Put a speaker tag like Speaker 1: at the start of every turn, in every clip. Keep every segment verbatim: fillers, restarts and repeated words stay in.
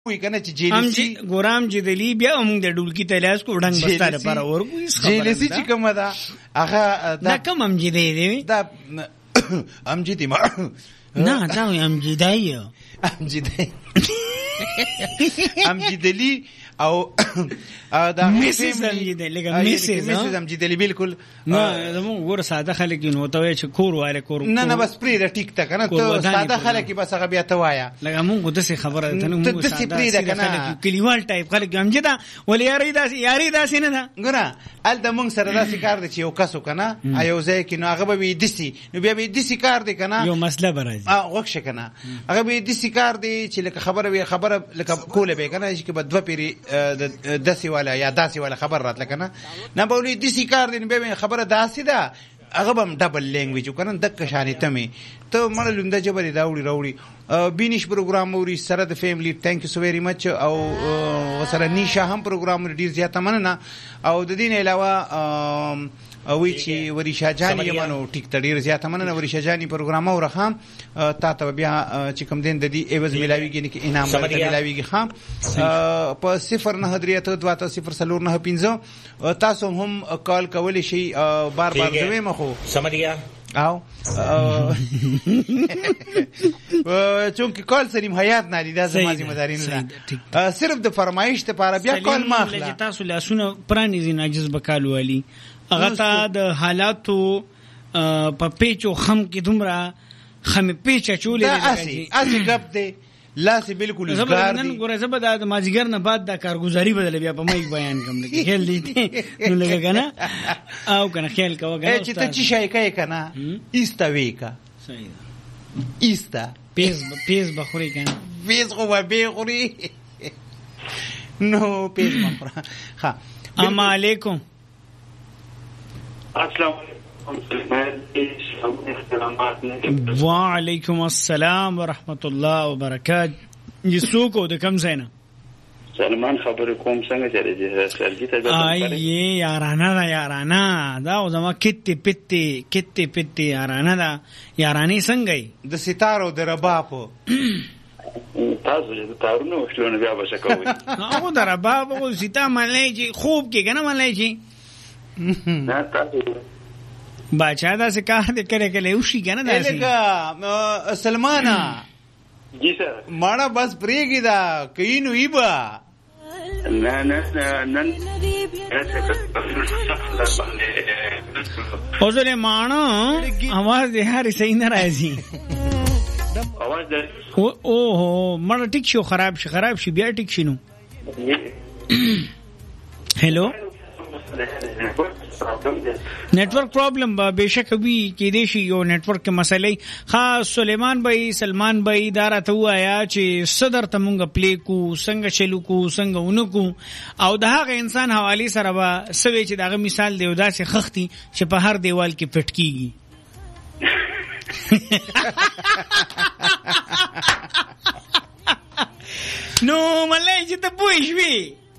Speaker 1: وی کنه چې جیلسی
Speaker 2: ګورام جدلی بیا موږ د ډولکی تلاس کو ډنګ بستاره پر ورکو
Speaker 1: جیلسی چې کومه ده هغه
Speaker 2: دا کوم امجدی دی
Speaker 1: دا امجدی ما
Speaker 2: نه دا امجدی
Speaker 1: امجدی امجدلی او دا
Speaker 2: میسز امجدلی لکه میسز
Speaker 1: میسز امجدلی بالکل
Speaker 2: نه زمو ګور ساده خلک نو ته چې کور واره کور
Speaker 1: نه نه بس پری د ټیک ته کنه ته ساده خلک بس هغه بیا ته وایا
Speaker 2: لکه موږ د څه خبره ته نو موږ
Speaker 1: ساده خلک
Speaker 2: کلیوال ټایپ خلک امجدا ولې یاري داس یاري داس نه ده
Speaker 1: ګره ال د موږ سره داسې کار دی چې یو کسو کنه ایو ځای کې نو هغه به دسی نو بیا به دسی کار دی کنه
Speaker 2: یو مسله برازي
Speaker 1: اه وښه کنه هغه به دسی کار دی چې لکه خبره وی خبره لکه کوله به کنه چې به دوه پیری دسی والا یا داسي والا خبر راتله کنه نه بولې دسی کار دی به خبره داسي ده هغه هم ډبل لینګویج کنه د کشانې تمه ته مړ لوند جبري راوړي راوړي بینیش پروګرام اوري سره د فیملی ثانک یو سو ویری مچ او سره نیشا هم پروګرام ډیر زیاته مننه او د دین علاوه او چې ورشا جانی یمنو ټیک تډیر زیاته مننه ورشا جانی پروګرام او رخام تا ته بیا چې کوم دین د دې ایواز ملاویږي کې انعام ملاویږي خام په صفر نه درېته دوه صفر سلور نه پنځه تاسو هم کال کولی شي بار بار زوی مخو
Speaker 3: سمدیا
Speaker 1: او چونکه کال سلیم حیات نه دي د زمازي مدارین نه صرف د فرمایش ته لپاره بیا کال ماخله
Speaker 2: تاسو لاسونه پرانی زین عجز بکالو علي هغه ته د حالاتو په پیچو خم کې دومره خم پیچ چولې
Speaker 1: اسی اسی غب دی لاس بالکل ازګار
Speaker 2: دی نن ګوره زبر د مازیګر نه بعد د کارګزاري بدل بیا په مایک بیان کوم لکه خیال دی نو لګا کنه او کنه خیال کا وګا
Speaker 1: چې ته چی شای کای کنه ایستا ویکا
Speaker 2: صحیح
Speaker 1: ایستا
Speaker 2: پیز پیز بخوري کنه
Speaker 1: پیز خو به خوري نو پیز مخره ها
Speaker 2: السلام علیکم
Speaker 4: السلام
Speaker 2: وعلیکم السلام ورحمت الله وبرکاته یسوکو د کم زینا
Speaker 4: سلمان خبر کوم څنګه چلے سرجی ته
Speaker 2: ای یارانا دا یارانا دا او زما کتی پتی کتی پتی یارانا دا یارانی څنګه
Speaker 1: د ستارو د رباپو
Speaker 4: تاسو چې تارونه وښلونه بیا به څه کوي
Speaker 2: هغه د رباب او ستا ملای چې خوب کې کنه ملای چې
Speaker 4: نه تاسو
Speaker 2: بچا دا څه کار دې کړې کله وشي کنه دا
Speaker 1: لکه سلمانا
Speaker 4: جی سر
Speaker 1: ماړه بس پریګی دا کینو ایبا
Speaker 4: نه نه نن
Speaker 2: او سلمانا आवाज دې هاري صحیح نه راځي
Speaker 4: आवाज دې
Speaker 2: او او مړ ټیک شو خراب شي خراب شي بیا ټیک شینو هلو نیٹورک پرابلم با بیشک وی کې دې شي یو نیٹورک کې مسئلې خاص سلیمان بھائی سلمان بھائی دارا ته وایا چې صدر ته مونږ پلی کو څنګه چلو کو څنګه ونکو او د هغه انسان حوالی سره با سوي چې دغه مثال دی وداسې خختي چې په هر دیوال کې پټ کیږي نو ملای چې ته پوښوي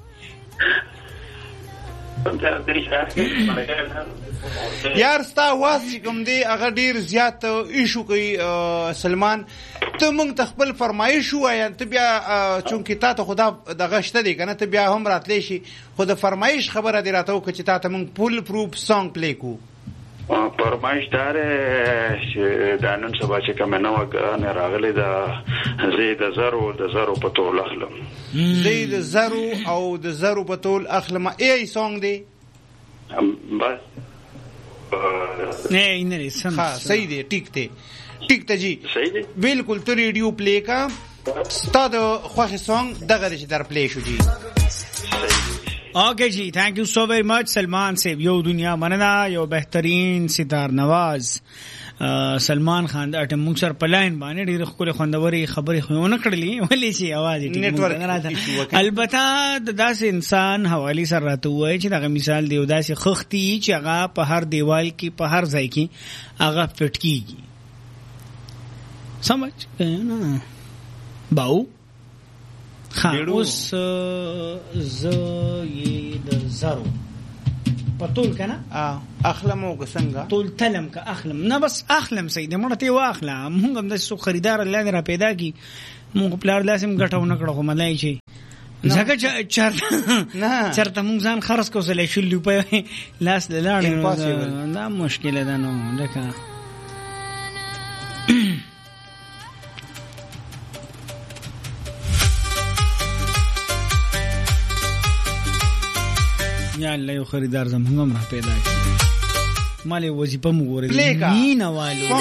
Speaker 1: یار ستا واس کوم دی هغه ډیر زیات ایشو کوي سلمان ته مونږ تخپل فرمایش وایا ته بیا چونکی تا ته خدا دغه شته دی کنه ته بیا هم راتلی شي خو د فرمایش خبره دی راته وکړه چې تا ته مونږ فول پروف سانګ پلی کو
Speaker 4: فرمایش دار چې د نن سبا چې کوم نو غن راغلی دا زید زرو د زرو په تول اخلم
Speaker 1: زید زرو او د زرو په تول اخلم ای سانګ دی
Speaker 4: بس
Speaker 2: نه نه سم
Speaker 1: ها صحیح دی ټیک دی ټیک ته جی
Speaker 4: صحیح دی
Speaker 1: بالکل ته ریډیو پلی کا ستاد خوښ سانګ دغه چې در پلی شو جی
Speaker 2: اوکے جی تھینک یو سو ویری مچ سلمان سے یو دنیا مننا یو بهترین ستار نواز سلمان خان د اټم موږ سره پلاین باندې ډیره خپل خوندوري خبرې خوونه کړلې ولې شي आवाज
Speaker 1: نیټورک
Speaker 2: البته د داس انسان حوالی سره راته وای چې دغه مثال دی داسې خختی چې هغه په هر دیوال کې په هر ځای کې هغه فټ کیږي سمجھ نه باو اوس ز ی د زرو پتول کنه
Speaker 1: اخلمو څنګه
Speaker 2: تول تلم کا اخلم نه بس اخلم سید مړه ته واخلا موږ هم د سو خریدار الله را پیدا کی مونږ پلار داسې ګټو نه کړو خو ملای شي ځکه چې چرته
Speaker 1: نه
Speaker 2: چرته مونږ ځان خرڅ کوسلې شل روپۍ لاس لاړ دا مشکل ده نو لکه یا الله یو خریدار زمونږ هم را پیدا کړي مالې وظیفه مو ګورې مینه والو